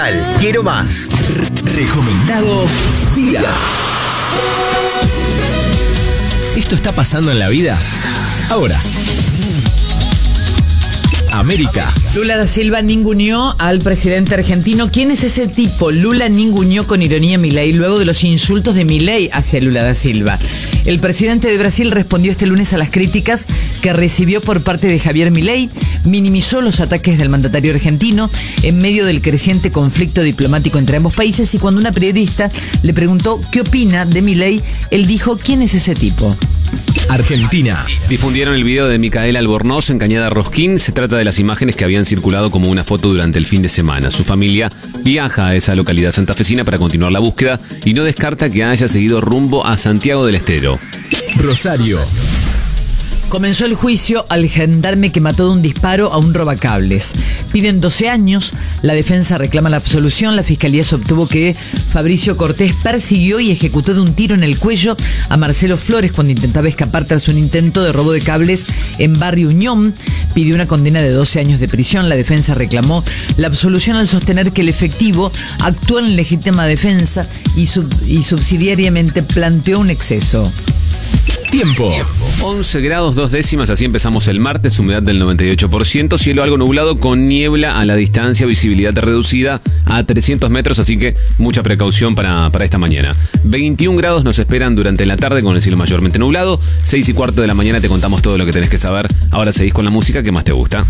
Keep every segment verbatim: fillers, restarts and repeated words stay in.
Nacional. Quiero más. Recomendado Día. ¿Esto está pasando en la vida? Ahora. América. Lula da Silva ninguneó al presidente argentino. ¿Quién es ese tipo? Lula ninguneó con ironía a Milei luego de los insultos de Milei hacia Lula da Silva. El presidente de Brasil respondió este lunes a las críticas que recibió por parte de Javier Milei, minimizó los ataques del mandatario argentino en medio del creciente conflicto diplomático entre ambos países, y cuando una periodista le preguntó qué opina de Milei, él dijo: ¿quién es ese tipo? Argentina. Difundieron el video de Micaela Albornoz en Cañada Rosquín. Se trata de las imágenes que habían circulado como una foto durante el fin de semana. Su familia viaja a esa localidad santafesina para continuar la búsqueda y no descarta que haya seguido rumbo a Santiago del Estero. Rosario. Comenzó el juicio al gendarme que mató de un disparo a un robacables. Piden doce años, la defensa reclama la absolución, la fiscalía sostuvo que Fabricio Cortés persiguió y ejecutó de un tiro en el cuello a Marcelo Flores cuando intentaba escapar tras un intento de robo de cables en Barrio Unión. Pidió una condena de doce años de prisión. La defensa reclamó la absolución al sostener que el efectivo actuó en legítima defensa y, sub- y subsidiariamente planteó un exceso. Tiempo. once grados dos décimas, así empezamos el martes, humedad del noventa y ocho por ciento, cielo algo nublado con niebla a la distancia, visibilidad reducida a trescientos metros, así que mucha precaución para, para esta mañana. veintiún grados nos esperan durante la tarde con el cielo mayormente nublado, seis y cuarto de la mañana te contamos todo lo que tenés que saber. Ahora seguís con la música que más te gusta.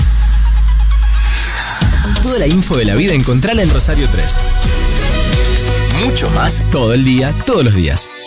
Toda la info de la vida encontrala en Rosario tres. Mucho más todo el día, todos los días.